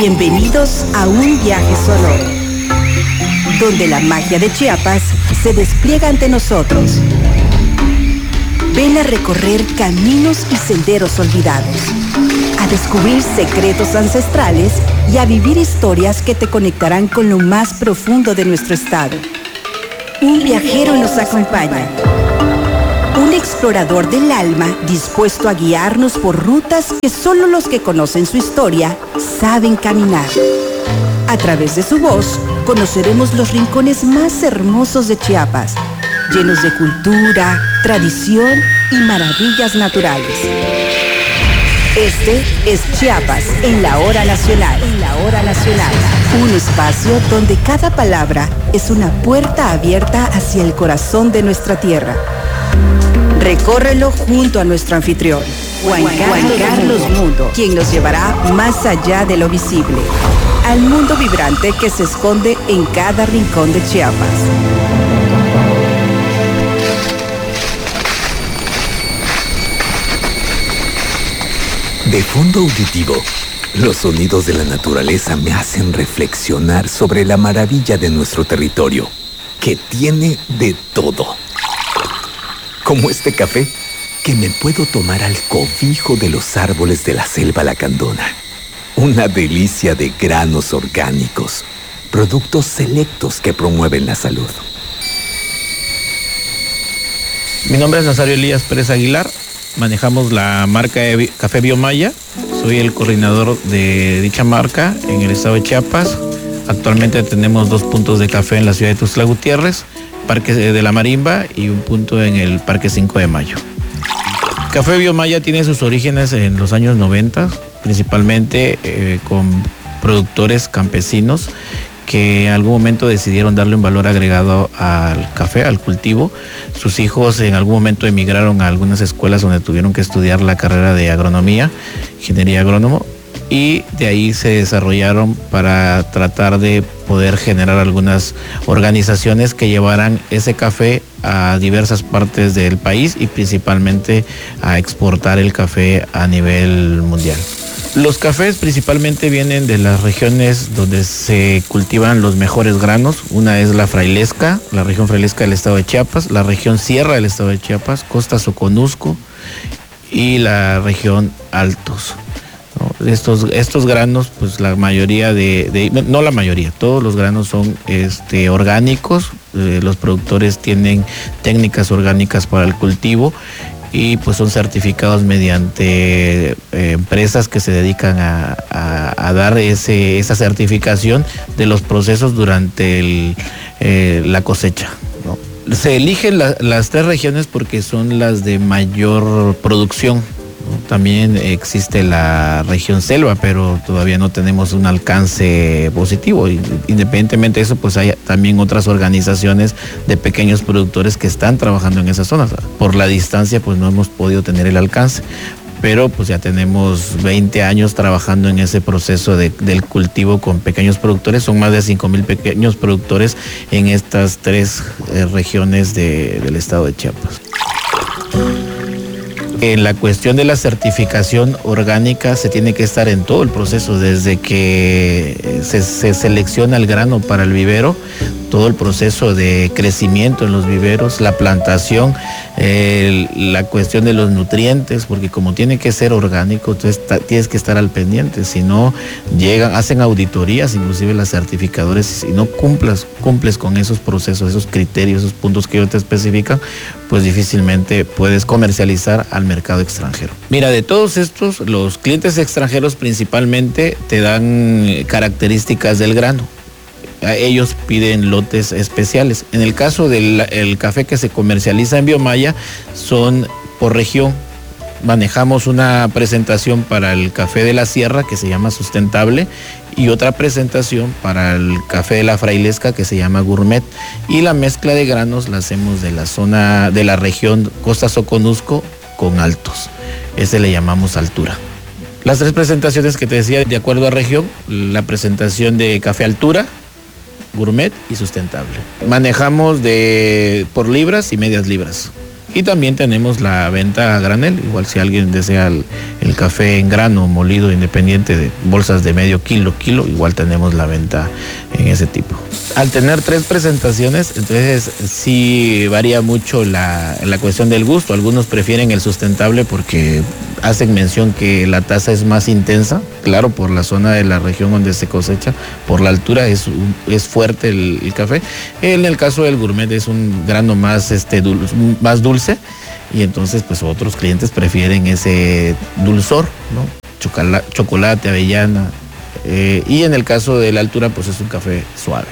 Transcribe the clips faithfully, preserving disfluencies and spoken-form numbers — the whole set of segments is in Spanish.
Bienvenidos a un viaje sonoro, donde la magia de Chiapas se despliega ante nosotros. Ven a recorrer caminos y senderos olvidados, a descubrir secretos ancestrales y a vivir historias que te conectarán con lo más profundo de nuestro estado. Un viajero nos acompaña. Un explorador del alma dispuesto a guiarnos por rutas que solo los que conocen su historia saben caminar. A través de su voz, conoceremos los rincones más hermosos de Chiapas, llenos de cultura, tradición y maravillas naturales. Este es Chiapas en la Hora Nacional. En la Hora Nacional. Un espacio donde cada palabra es una puerta abierta hacia el corazón de nuestra tierra. Recórrelo junto a nuestro anfitrión, Juan, Juan Carlos Mundo, quien nos llevará más allá de lo visible, al mundo vibrante que se esconde en cada rincón de Chiapas. De fondo auditivo, los sonidos de la naturaleza me hacen reflexionar sobre la maravilla de nuestro territorio, que tiene de todo. Como este café, que me puedo tomar al cobijo de los árboles de la selva lacandona. Una delicia de granos orgánicos, productos selectos que promueven la salud. Mi nombre es Nazario Elías Pérez Aguilar. Manejamos la marca de Café Biomaya. Soy el coordinador de dicha marca en el estado de Chiapas. Actualmente tenemos dos puntos de café en la ciudad de Tuxtla Gutiérrez, Parque de la Marimba y un punto en el Parque cinco de mayo. Café Biomaya tiene sus orígenes en los años noventa, principalmente eh, con productores campesinos que en algún momento decidieron darle un valor agregado al café, al cultivo. Sus hijos en algún momento emigraron a algunas escuelas donde tuvieron que estudiar la carrera de agronomía, ingeniería agrónomo, y de ahí se desarrollaron para tratar de poder generar algunas organizaciones que llevaran ese café a diversas partes del país y principalmente a exportar el café a nivel mundial. Los cafés principalmente vienen de las regiones donde se cultivan los mejores granos. Una es la Frailesca, la región Frailesca del estado de Chiapas, la región Sierra del estado de Chiapas, Costa Soconusco y la región Altos. Estos, estos granos, pues la mayoría de, de, no la mayoría, todos los granos son este, orgánicos. Eh, los productores tienen técnicas orgánicas para el cultivo y pues son certificados mediante eh, empresas que se dedican a, a, a dar ese, esa certificación de los procesos durante el, eh, la cosecha, ¿no? Se eligen la, las tres regiones porque son las de mayor producción. También existe la región selva, pero todavía no tenemos un alcance positivo. Independientemente de eso, pues hay también otras organizaciones de pequeños productores que están trabajando en esas zonas. Por la distancia, pues no hemos podido tener el alcance, pero pues ya tenemos veinte años trabajando en ese proceso de, del cultivo con pequeños productores. Son más de cinco mil pequeños productores en estas tres eh, regiones de, del estado de Chiapas. En la cuestión de la certificación orgánica se tiene que estar en todo el proceso, desde que se, se selecciona el grano para el vivero, todo el proceso de crecimiento en los viveros, la plantación, eh, la cuestión de los nutrientes, porque como tiene que ser orgánico, entonces tienes que estar al pendiente, si no llegan, hacen auditorías, inclusive las certificadores, si no cumplas, cumples con esos procesos, esos criterios, esos puntos que ellos te especifican, pues difícilmente puedes comercializar al mercado extranjero. Mira, de todos estos, los clientes extranjeros principalmente te dan características del grano. Ellos piden lotes especiales. En el caso del el café que se comercializa en Biomaya, son por región. Manejamos una presentación para el café de la Sierra que se llama Sustentable y otra presentación para el café de la Frailesca que se llama Gourmet, y la mezcla de granos la hacemos de la zona de la región Costa Soconusco con Altos. Ese le llamamos Altura. Las tres presentaciones que te decía, de acuerdo a región, la presentación de café Altura, Gourmet y Sustentable. Manejamos de por libras y medias libras. Y también tenemos la venta a granel, igual si alguien desea el, el café en grano, molido, independiente de bolsas de medio kilo, kilo, igual tenemos la venta en ese tipo. Al tener tres presentaciones, entonces sí varía mucho la, la cuestión del gusto. Algunos prefieren el sustentable porque hacen mención que la taza es más intensa, claro, por la zona de la región donde se cosecha, por la altura es, es fuerte el, el café. En el caso del gourmet es un grano más, este, dul, más dulce, y entonces pues otros clientes prefieren ese dulzor, ¿no? Chocolate, chocolate avellana, eh, y en el caso de la altura pues es un café suave.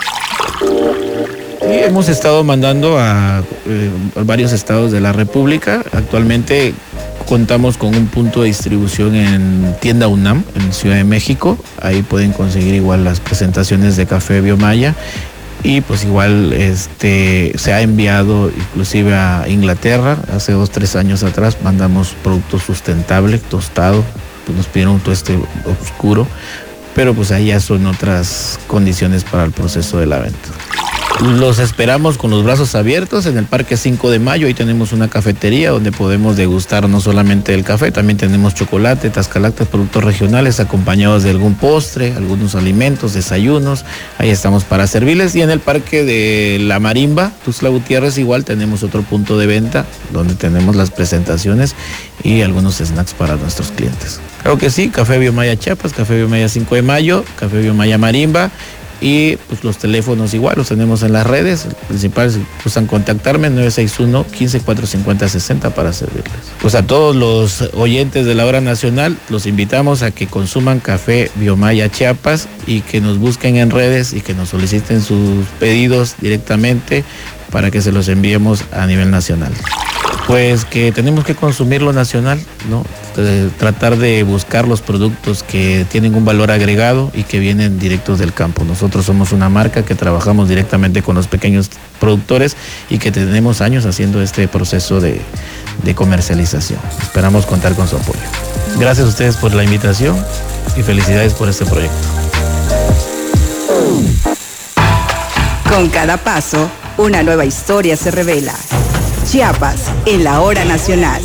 Y hemos estado mandando a, eh, a varios estados de la República. Actualmente contamos con un punto de distribución en Tienda UNAM, en Ciudad de México. Ahí pueden conseguir igual las presentaciones de Café Biomaya. Y pues igual este, se ha enviado inclusive a Inglaterra. Hace dos, tres años atrás mandamos producto sustentable, tostado. Pues nos pidieron un tueste oscuro. Pero pues ahí ya son otras condiciones para el proceso de la venta. Los esperamos con los brazos abiertos en el Parque cinco de mayo. Ahí tenemos una cafetería donde podemos degustar no solamente el café, también tenemos chocolate, tascalactas, productos regionales acompañados de algún postre, algunos alimentos, desayunos. Ahí estamos para servirles. Y en el Parque de la Marimba, Tuxtla Gutiérrez, igual tenemos otro punto de venta donde tenemos las presentaciones y algunos snacks para nuestros clientes. Claro que sí, Café Biomaya Chiapas, Café Biomaya cinco de mayo, Café Biomaya Marimba. Y pues los teléfonos igual los tenemos en las redes. El principal, si gustan contactarme, nueve seis uno, quince, cuatrocientos cincuenta, sesenta para servirles. Pues a todos los oyentes de la Hora Nacional los invitamos a que consuman Café Biomaya Chiapas y que nos busquen en redes y que nos soliciten sus pedidos directamente para que se los enviemos a nivel nacional. Pues que tenemos que consumir lo nacional, ¿no? De tratar de buscar los productos que tienen un valor agregado y que vienen directos del campo. Nosotros somos una marca que trabajamos directamente con los pequeños productores y que tenemos años haciendo este proceso de, de comercialización. Esperamos contar con su apoyo. Gracias a ustedes por la invitación y felicidades por este proyecto. Con cada paso, una nueva historia se revela. Chiapas, en la Hora Nacional.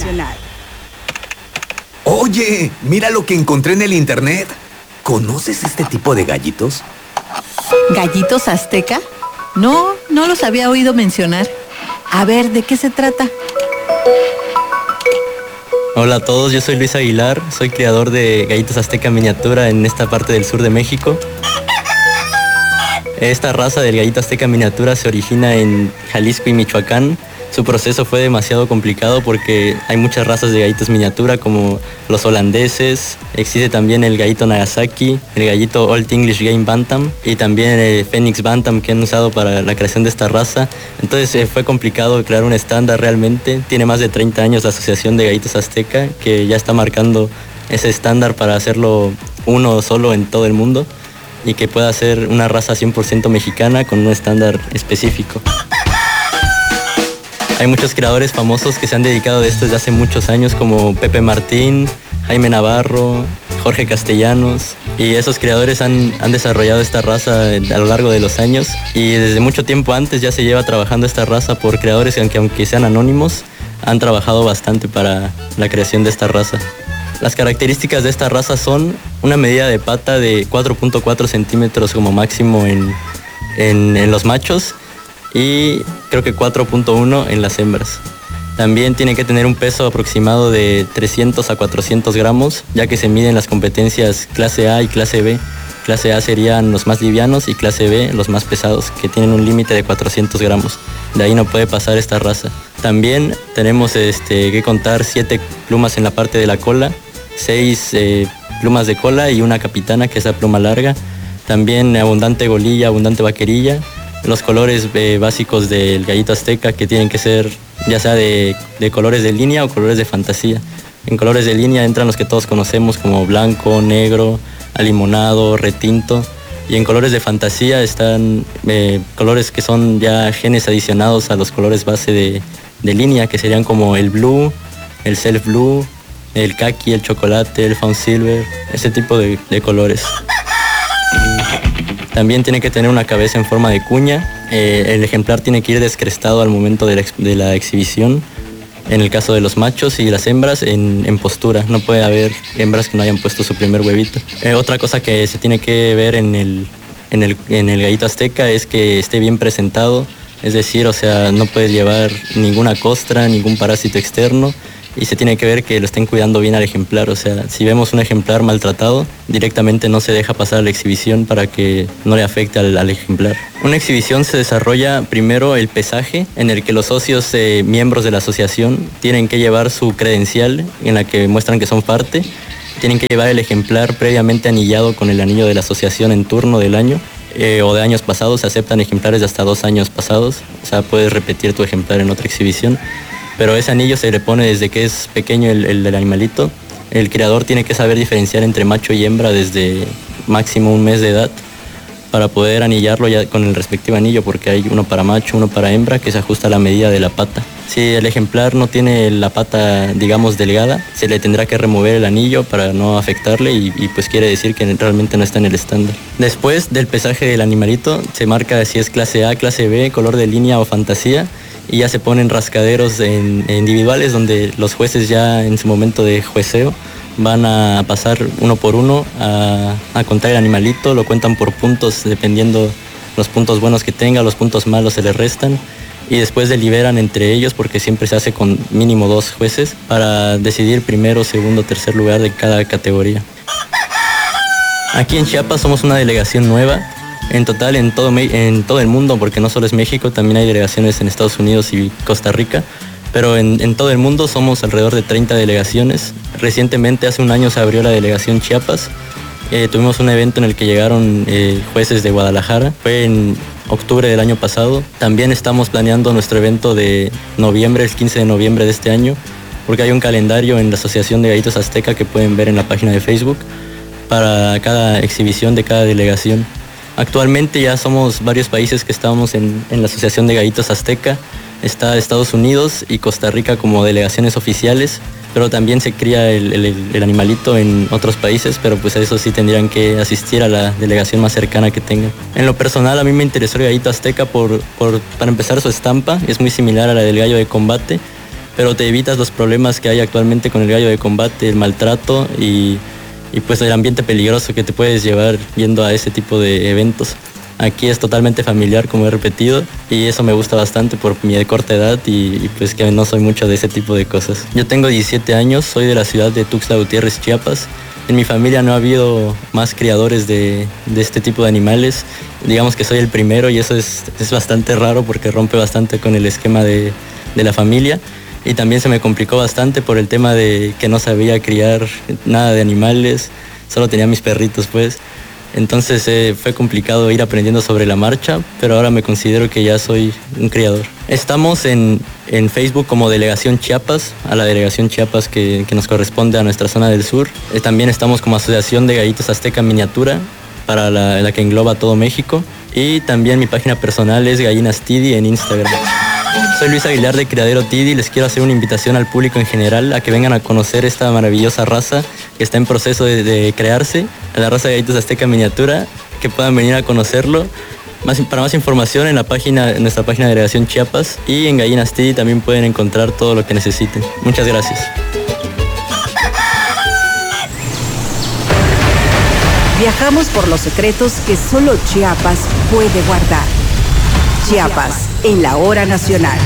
Oye, mira lo que encontré en el internet. ¿Conoces este tipo de gallitos? ¿Gallitos azteca? No, no los había oído mencionar. A ver, ¿de qué se trata? Hola a todos, yo soy Luis Aguilar, soy criador de gallitos azteca miniatura en esta parte del sur de México. Esta raza del gallito azteca miniatura se origina en Jalisco y Michoacán. Su proceso fue demasiado complicado porque hay muchas razas de gallitos miniatura como los holandeses, existe también el gallito Nagasaki, el gallito Old English Game Bantam y también el Phoenix Bantam que han usado para la creación de esta raza. Entonces eh, fue complicado crear un estándar realmente. Tiene más de treinta años la Asociación de Gallitos Azteca que ya está marcando ese estándar para hacerlo uno solo en todo el mundo y que pueda ser una raza cien por ciento mexicana con un estándar específico. Hay muchos creadores famosos que se han dedicado de esto desde hace muchos años, como Pepe Martín, Jaime Navarro, Jorge Castellanos, y esos creadores han, han desarrollado esta raza a lo largo de los años, y desde mucho tiempo antes ya se lleva trabajando esta raza por creadores que aunque, aunque sean anónimos, han trabajado bastante para la creación de esta raza. Las características de esta raza son una medida de pata de cuatro punto cuatro centímetros como máximo en, en, en los machos, y creo que cuatro punto uno en las hembras. También tiene que tener un peso aproximado de trescientos a cuatrocientos gramos, ya que se miden las competencias clase A y clase B. Clase A serían los más livianos y clase B los más pesados, que tienen un límite de cuatrocientos gramos. De ahí no puede pasar esta raza. También tenemos este, que contar siete plumas en la parte de la cola, seis eh, plumas de cola y una capitana, que es la pluma larga. También abundante golilla, abundante vaquerilla. Los colores eh, básicos del gallito azteca, que tienen que ser ya sea de, de colores de línea o colores de fantasía. En colores de línea entran los que todos conocemos como blanco, negro, alimonado, retinto. Y en colores de fantasía están eh, colores que son ya genes adicionados a los colores base de, de línea, que serían como el blue, el self blue, el kaki, el chocolate, el fawn silver, ese tipo de, de colores. También tiene que tener una cabeza en forma de cuña. Eh, el ejemplar tiene que ir descrestado al momento de la, de la exhibición En el caso de los machos y las hembras, en, en postura. No puede haber hembras que no hayan puesto su primer huevito. Eh, otra cosa que se tiene que ver en el, en, el, en el gallito azteca es que esté bien presentado. Es decir, o sea, no puedes llevar ninguna costra, ningún parásito externo. Y se tiene que ver que lo estén cuidando bien al ejemplar. O sea, si vemos un ejemplar maltratado, directamente no se deja pasar a la exhibición para que no le afecte al, al ejemplar. Una exhibición se desarrolla primero el pesaje, en el que los socios eh, miembros de la asociación tienen que llevar su credencial en la que muestran que son parte. Tienen que llevar el ejemplar previamente anillado con el anillo de la asociación en turno del año. Eh, o de años pasados. Se aceptan ejemplares de hasta dos años pasados. O sea, puedes repetir tu ejemplar en otra exhibición. Pero ese anillo se le pone desde que es pequeño el, el del animalito. El criador tiene que saber diferenciar entre macho y hembra desde máximo un mes de edad para poder anillarlo ya con el respectivo anillo, porque hay uno para macho, uno para hembra, que se ajusta a la medida de la pata. Si el ejemplar no tiene la pata, digamos, delgada, se le tendrá que remover el anillo para no afectarle y, y pues quiere decir que realmente no está en el estándar. Después del pesaje del animalito, se marca si es clase A, clase B, color de línea o fantasía, y ya se ponen rascaderos en, en individuales donde los jueces ya en su momento de jueceo van a pasar uno por uno a, a contar el animalito, lo cuentan por puntos dependiendo los puntos buenos que tenga, los puntos malos se le restan y después deliberan entre ellos porque siempre se hace con mínimo dos jueces para decidir primero, segundo, tercer lugar de cada categoría. Aquí en Chiapas somos una delegación nueva. En total, en todo, en todo el mundo, porque no solo es México, también hay delegaciones en Estados Unidos y Costa Rica, pero en, en todo el mundo somos alrededor de treinta delegaciones. Recientemente, hace un año, se abrió la delegación Chiapas. Eh, tuvimos un evento en el que llegaron eh, jueces de Guadalajara. Fue en octubre del año pasado. También estamos planeando nuestro evento de noviembre, el quince de noviembre de este año, porque hay un calendario en la Asociación de Gallitos Azteca que pueden ver en la página de Facebook para cada exhibición de cada delegación. Actualmente ya somos varios países que estamos en, en la Asociación de Gallitos Azteca. Está Estados Unidos y Costa Rica como delegaciones oficiales, pero también se cría el, el, el animalito en otros países, pero pues a eso sí tendrían que asistir a la delegación más cercana que tengan. En lo personal, a mí me interesó el gallito azteca por, por, para empezar, su estampa. Es muy similar a la del gallo de combate, pero te evitas los problemas que hay actualmente con el gallo de combate, el maltrato y... y pues el ambiente peligroso que te puedes llevar yendo a ese tipo de eventos. Aquí es totalmente familiar, como he repetido, y eso me gusta bastante por mi corta edad y, y pues que no soy mucho de ese tipo de cosas. Yo tengo diecisiete años, soy de la ciudad de Tuxtla Gutiérrez, Chiapas. En mi familia no ha habido más criadores de, de este tipo de animales. Digamos que soy el primero y eso es, es bastante raro porque rompe bastante con el esquema de, de la familia. Y también se me complicó bastante por el tema de que no sabía criar nada de animales, solo tenía mis perritos pues. Entonces eh, fue complicado ir aprendiendo sobre la marcha, pero ahora me considero que ya soy un criador. Estamos en, en Facebook como Delegación Chiapas, a la Delegación Chiapas que, que nos corresponde a nuestra zona del sur. Eh, también estamos como Asociación de Gallitos Azteca Miniatura, para la, la que engloba todo México. Y también mi página personal es Gallinas Tidi en Instagram. Soy Luis Aguilar de Criadero Tidi. Les quiero hacer una invitación al público en general a que vengan a conocer esta maravillosa raza que está en proceso de, de crearse, la raza de gallitos azteca miniatura, que puedan venir a conocerlo. Más, para más información en la página, en nuestra página de Delegación Chiapas y en Gallinas Tidi también pueden encontrar todo lo que necesiten. Muchas gracias. Viajamos por los secretos que solo Chiapas puede guardar. Chiapas, en la hora nacional.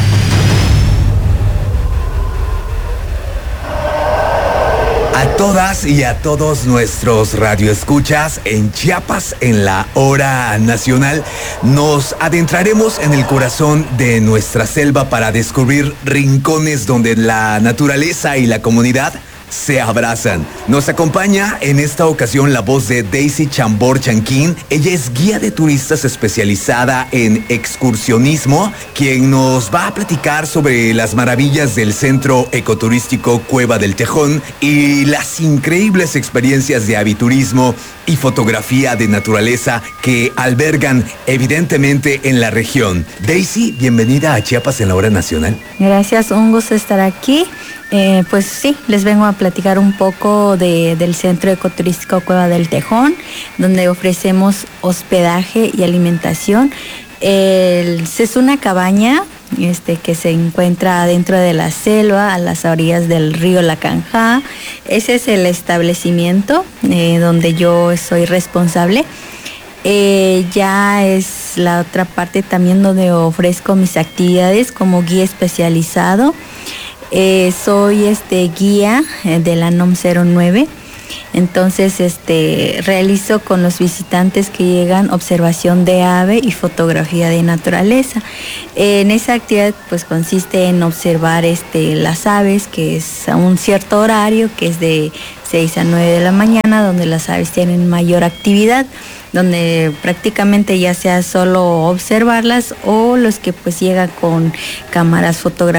A todas y a todos nuestros radioescuchas en Chiapas, en la hora nacional, nos adentraremos en el corazón de nuestra selva para descubrir rincones donde la naturaleza y la comunidad se abrazan. Nos acompaña en esta ocasión la voz de Daisy Chambor Chanquín. Ella es guía de turistas especializada en excursionismo, quien nos va a platicar sobre las maravillas del centro ecoturístico Cueva del Tejón y las increíbles experiencias de aviturismo y fotografía de naturaleza que albergan evidentemente en la región. Daisy, bienvenida a Chiapas en la hora nacional. Gracias, un gusto estar aquí. Eh, pues sí, les vengo a platicar un poco de, del Centro Ecoturístico Cueva del Tejón, donde ofrecemos hospedaje y alimentación. El, es una cabaña este, que se encuentra dentro de la selva, a las orillas del río Lacanjá. Ese es el establecimiento eh, donde yo soy responsable. Eh, ya es la otra parte también donde ofrezco mis actividades como guía especializado. Eh, soy este guía eh, de la N O M cero nueve. Entonces, este, realizo con los visitantes que llegan observación de ave y fotografía de naturaleza. En esa actividad, pues, consiste en observar, este, las aves, que es a un cierto horario, que es de seis a nueve de la mañana, donde las aves tienen mayor actividad, donde prácticamente ya sea solo observarlas o los que pues llegan con cámaras fotográficas